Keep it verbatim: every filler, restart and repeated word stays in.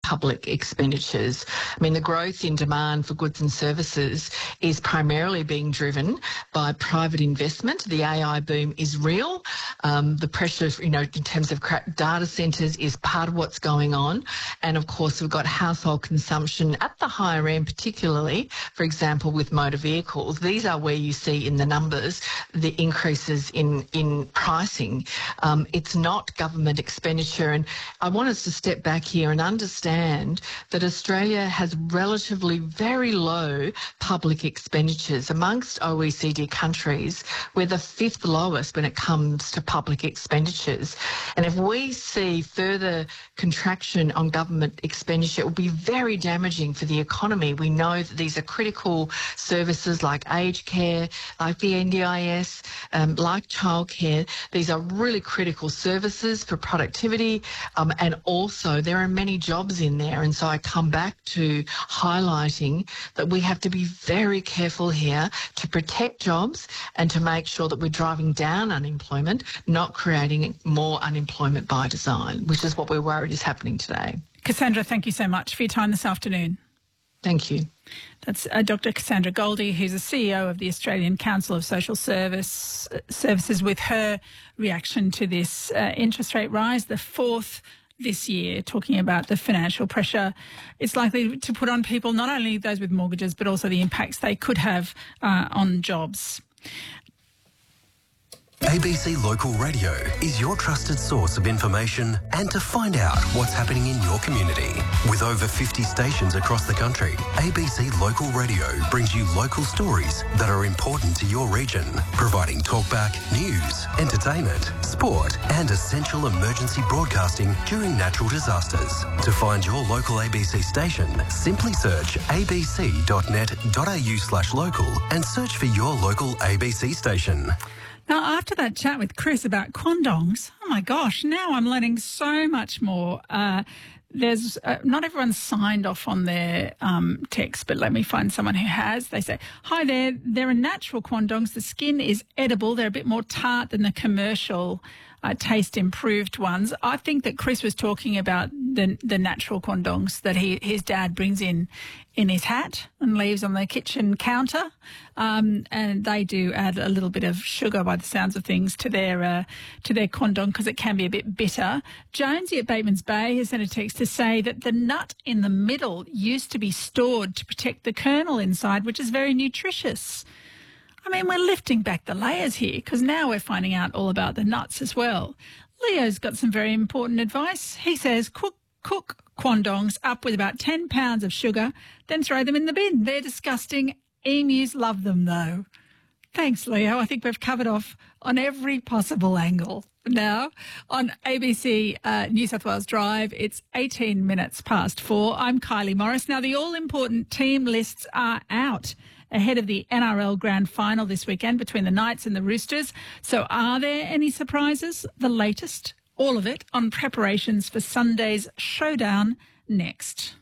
public expenditures. I mean, the growth in demand for goods and services is primarily being driven by private investment. The A I boom is real. Um, the pressure, you know, in terms of data centres is part of what's going on. And of course, we've got household consumption at the higher end, particularly, for example, with motor vehicles. These are where you see in the numbers the increases in, in pricing. Um, it's not government expenditure. And I want us to step back here and understand that Australia has relatively very low public expenditures. Amongst O E C D countries, we're the fifth lowest when it comes to public expenditures. And if we see further contraction on government expenditure, it will be very damaging for the economy. We know that these are critical services like aged care, like the N D I S, um, like childcare. These are really critical services for productivity, um, and also there are many jobs in there. And so I come back to highlighting that we have to be very careful here to protect jobs and to make sure that we're driving down unemployment, not creating more unemployment by design, which is what we're worried is happening today. Cassandra, thank you so much for your time this afternoon. Thank you. That's uh, Doctor Cassandra Goldie, who's the C E O of the Australian Council of Social Service uh, Services, with her reaction to this uh, interest rate rise, the fourth this year, talking about the financial pressure it's likely to put on people, not only those with mortgages, but also the impacts they could have uh, on jobs. A B C Local Radio is your trusted source of information and to find out what's happening in your community. With over fifty stations across the country, A B C Local Radio brings you local stories that are important to your region, providing talkback, news, entertainment, sport and essential emergency broadcasting during natural disasters. To find your local A B C station, simply search abc.net.au slash local and search for your local A B C station. Now, after that chat with Chris about quandongs, oh my gosh, now I'm learning so much more. Uh, there's uh, not everyone's signed off on their um, text, but let me find someone who has. They say, hi there, there are natural quandongs. The skin is edible. They're a bit more tart than the commercial uh, taste improved ones. I think that Chris was talking about the the natural quandongs that he his dad brings in in his hat and leaves on the kitchen counter. Um, and they do add a little bit of sugar, by the sounds of things, to their uh, to their quandong because it can be a bit bitter. Jonesy at Bateman's Bay has sent a text to say that the nut in the middle used to be stored to protect the kernel inside, which is very nutritious. I mean, we're lifting back the layers here because now we're finding out all about the nuts as well. Leo's got some very important advice. He says, cook, cook quandongs up with about ten pounds of sugar, then throw them in the bin. They're disgusting. Emus love them, though. Thanks, Leo. I think we've covered off on every possible angle. Now, on A B C uh, New South Wales Drive, it's eighteen minutes past four. I'm Kylie Morris. Now, the all-important team lists are out ahead of the N R L Grand Final this weekend between the Knights and the Roosters. So are there any surprises? The latest, all of it, on preparations for Sunday's showdown next.